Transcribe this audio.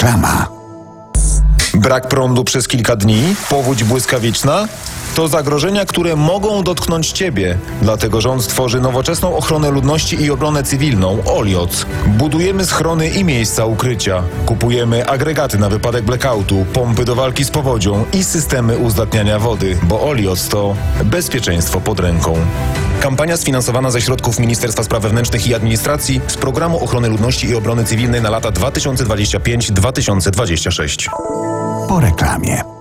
Reklama. Brak prądu przez kilka dni? Powódź błyskawiczna? To zagrożenia, które mogą dotknąć Ciebie. Dlatego rząd tworzy nowoczesną ochronę ludności i obronę cywilną OLIOC. Budujemy schrony i miejsca ukrycia. Kupujemy agregaty na wypadek blackoutu, pompy do walki z powodzią i systemy uzdatniania wody, bo OLIOC to bezpieczeństwo pod ręką. Kampania sfinansowana ze środków Ministerstwa Spraw Wewnętrznych i Administracji z Programu Ochrony Ludności i Obrony Cywilnej na lata 2025-2026. Po reklamie.